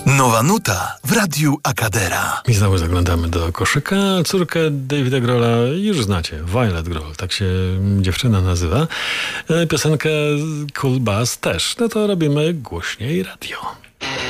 Nowa nuta w Radiu Akadera. I znowu zaglądamy do koszyka. Córkę Davida Grohla już znacie. Violet Grohl, tak się dziewczyna nazywa. Piosenkę Cool Bass też. No to robimy głośniej radio.